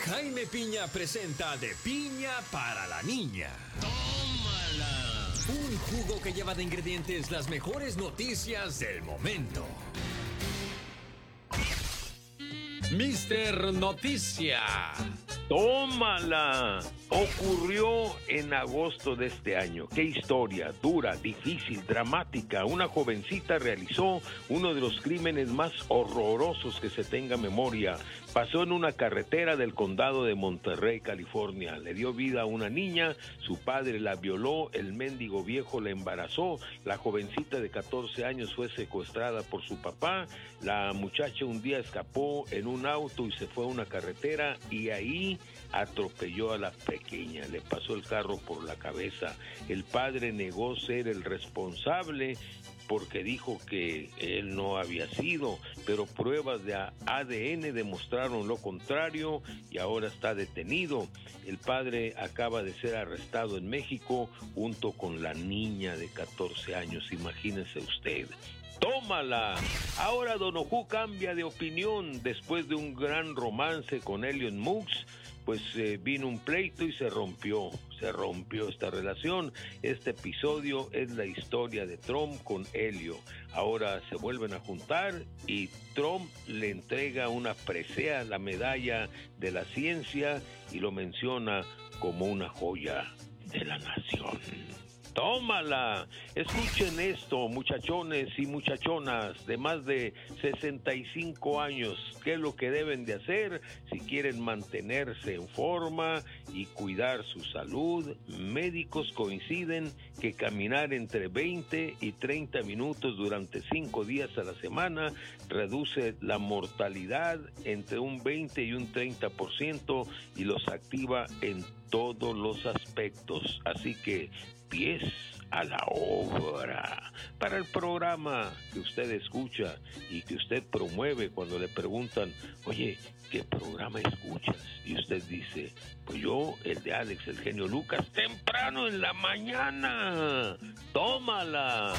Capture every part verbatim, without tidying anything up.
Jaime Piña presenta De Piña para la Niña. ¡Tómala! Un jugo que lleva de ingredientes las mejores noticias del momento. Mister Noticia. ¡Tómala! Ocurrió en agosto de este año. ¡Qué historia! Dura, difícil, dramática. Una jovencita realizó uno de los crímenes más horrorosos que se tenga memoria. Pasó en una carretera del condado de Monterrey, California. Le dio vida a una niña, su padre la violó, el mendigo viejo la embarazó, la jovencita de catorce años fue secuestrada por su papá, la muchacha un día escapó en un auto y se fue a una carretera y ahí atropelló a la pequeña, le pasó el carro por la cabeza. El padre negó ser el responsable porque dijo que él no había sido, pero pruebas de A D N demostraron lo contrario y ahora está detenido. El padre acaba de ser arrestado en México junto con la niña de catorce años, imagínese usted. ¡Tómala! Ahora Don Ojú cambia de opinión después de un gran romance con Elon Musk. Pues eh, vino un pleito y se rompió, se rompió esta relación. Este episodio es la historia de Trump con Helio. Ahora se vuelven a juntar y Trump le entrega una presea, la medalla de la ciencia, y lo menciona como una joya de la nación. ¡Tómala! Escuchen esto, muchachones y muchachonas de más de sesenta y cinco años. ¿Qué es lo que deben de hacer si quieren mantenerse en forma y cuidar su salud? Médicos coinciden que caminar entre veinte y treinta minutos durante cinco días a la semana reduce la mortalidad entre un veinte y un treinta por ciento y los activa en todos los aspectos. Así que pies a la obra. Para el programa que usted escucha y que usted promueve cuando le preguntan, oye, ¿qué programa escuchas? Y usted dice, pues yo, el de Alex, el genio Lucas, temprano en la mañana. ¡Tómala!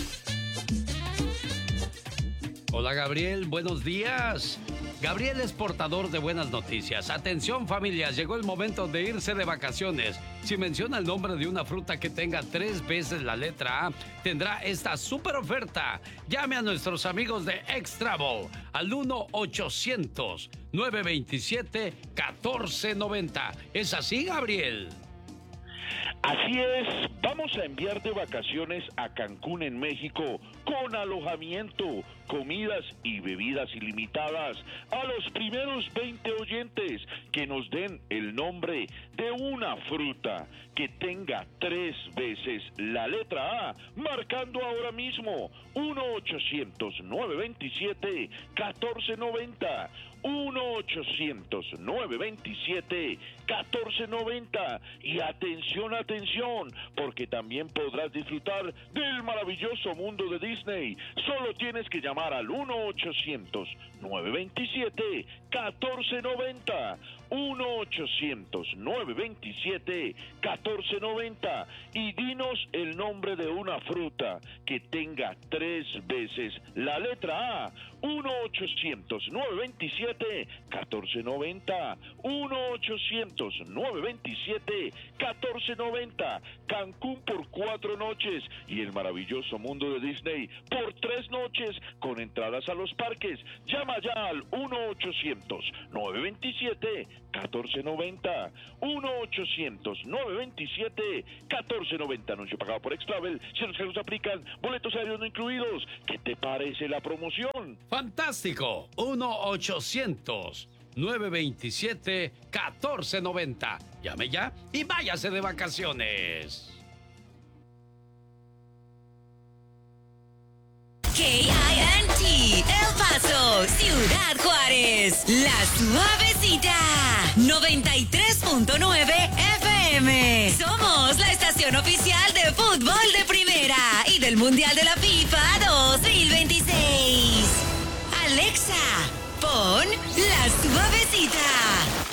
Hola Gabriel, buenos días. Gabriel es portador de buenas noticias. Atención familias, llegó el momento de irse de vacaciones. Si menciona el nombre de una fruta que tenga tres veces la letra A, tendrá esta super oferta. Llame a nuestros amigos de X-Travel al uno ochocientos, nueve veintisiete, catorce noventa. ¿Es así, Gabriel? Así es, vamos a enviar de vacaciones a Cancún en México con alojamiento, comidas y bebidas ilimitadas a los primeros veinte oyentes que nos den el nombre de una fruta que tenga tres veces la letra A, marcando ahora mismo uno ochocientos, nueve veintisiete, catorce noventa. uno ochocientos, nueve veintisiete, catorce noventa. Y atención, atención, porque también podrás disfrutar del maravilloso mundo de Disney. Solo tienes que llamar al uno ochocientos, nueve veintisiete, catorce noventa. uno ochocientos, nueve veintisiete, catorce noventa. Y dinos el nombre de una fruta que tenga tres veces la letra A. uno ochocientos, nueve veintisiete, catorce noventa. uno ochocientos, nueve veintisiete, catorce noventa. Cancún por cuatro noches y el maravilloso mundo de Disney por tres noches con entradas a los parques. Llama ya al uno ochocientos, nueve veintisiete, catorce noventa. uno ochocientos, nueve veintisiete, catorce noventa. Anuncio pagado por X-Travel. Si los cargos aplican, boletos aéreos no incluidos. ¿Qué te parece la promoción? ¡Fantástico! uno ochocientos, nueve veintisiete, catorce noventa. Llame ya y váyase de vacaciones. K I N T, El Paso, Ciudad Juárez, La Suavecita, noventa y tres punto nueve F M. Somos la estación oficial de fútbol de primera y del Mundial de la FIFA dos mil veintiséis. Alexa, pon La Suavecita.